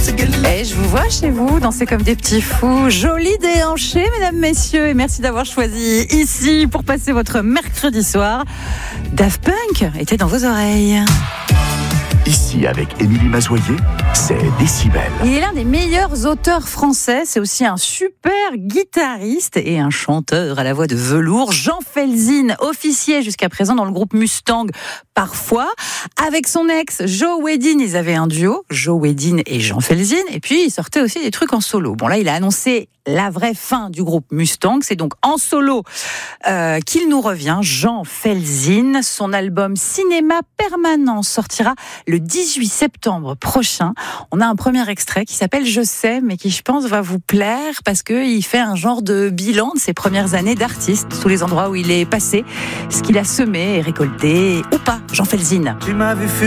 Et je vous vois chez vous danser comme des petits fous. Joli déhanché, mesdames, messieurs. Et merci d'avoir choisi ici pour passer votre mercredi soir. Daft Punk était dans vos oreilles. Ici, avec Émilie Mazoyer, c'est Décibel. Il est l'un des meilleurs auteurs français. C'est aussi un super guitariste et un chanteur à la voix de velours. Jean Felzine officiait jusqu'à présent dans le groupe Mustang, parfois. Avec son ex, Joe Wedin, ils avaient un duo, Joe Wedin et Jean Felzine. Et puis, ils sortaient aussi des trucs en solo. Bon, là, il a annoncé la vraie fin du groupe Mustang. C'est donc en solo qu'il nous revient, Jean Felzine. Son album Cinéma Permanent sortira le 18 septembre prochain. On a un premier extrait qui s'appelle Je sais, mais qui, je pense, va vous plaire parce qu'il fait un genre de bilan de ses premières années d'artiste, tous les endroits où il est passé, ce qu'il a semé et récolté, ou pas, Jean Felzine. Tu m'as vu